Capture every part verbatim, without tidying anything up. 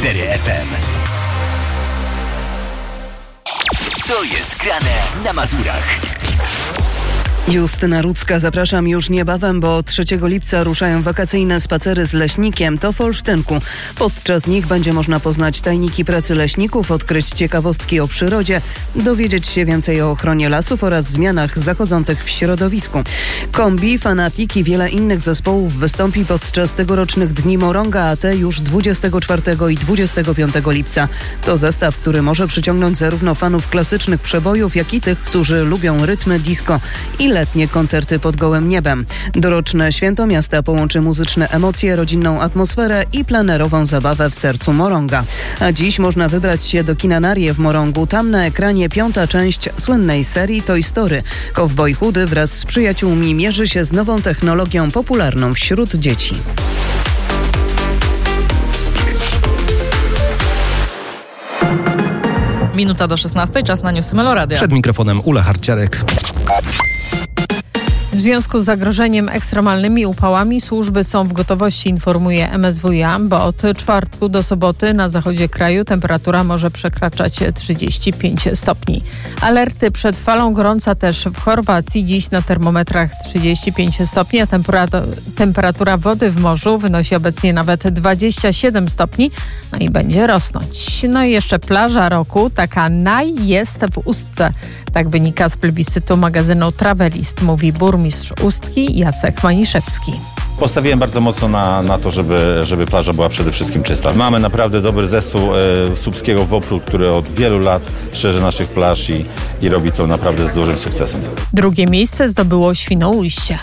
cztery F M. Co jest grane na Mazurach? Justyna Rudzka, zapraszam już niebawem, bo trzeciego lipca ruszają wakacyjne spacery z leśnikiem. To w Olsztynku. Podczas nich będzie można poznać tajniki pracy leśników, odkryć ciekawostki o przyrodzie, dowiedzieć się więcej o ochronie lasów oraz zmianach zachodzących w środowisku. Kombi, Fanatic i wiele innych zespołów wystąpi podczas tegorocznych Dni Moronga, a te już dwudziestego czwartego i dwudziestego piątego lipca. To zestaw, który może przyciągnąć zarówno fanów klasycznych przebojów, jak i tych, którzy lubią rytmy disco i letnie koncerty pod gołym niebem. Doroczne święto miasta połączy muzyczne emocje, rodzinną atmosferę i plenerową zabawę w sercu Moronga. A dziś można wybrać się do kina Narie w Morongu. Tam na ekranie piąta część słynnej serii Toy Story. Kowboj chudy wraz z przyjaciółmi mierzy się z nową technologią popularną wśród dzieci. Minuta do szesnastej, czas na newsy Meloradia. Przed mikrofonem Ula Harciarek. W związku z zagrożeniem ekstremalnymi upałami służby są w gotowości, informuje M S W iA, bo od czwartku do soboty na zachodzie kraju temperatura może przekraczać trzydzieści pięć stopni. Alerty przed falą gorąca też w Chorwacji. Dziś na termometrach trzydzieści pięć stopni, a temperatura, temperatura wody w morzu wynosi obecnie nawet dwadzieścia siedem stopni, no i będzie rosnąć. No i jeszcze plaża roku, taka naj jest w Ustce. Tak wynika z plebiscytu magazynu Travelist, mówi burmistrz Ustki Jacek Maniszewski. Postawiłem bardzo mocno na, na to, żeby, żeby plaża była przede wszystkim czysta. Mamy naprawdę dobry zespół e, Słupskiego Wopru, który od wielu lat szerzy naszych plaż i, i robi to naprawdę z dużym sukcesem. Drugie miejsce zdobyło Świnoujście.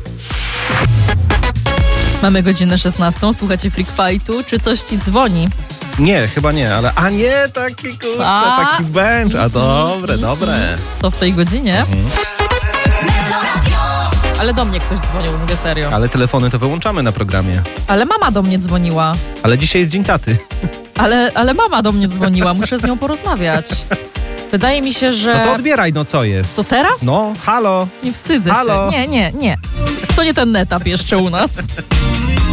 Mamy godzinę szesnastą, słuchacie Freak Fightu. Czy coś ci dzwoni? Nie, chyba nie, ale a nie, taki kurczę, A. taki bench. A dobre, dobre. To w tej godzinie? Mhm. Ale do mnie ktoś dzwonił, mówię serio. Ale telefony to wyłączamy na programie. Ale mama do mnie dzwoniła. Ale dzisiaj jest Dzień Taty. Ale, ale mama do mnie dzwoniła, muszę z nią porozmawiać. Wydaje mi się, że... No to odbieraj, no co jest? Co teraz? No, halo. Nie wstydzę Halo. się. Nie, nie, nie. To nie ten etap jeszcze u nas.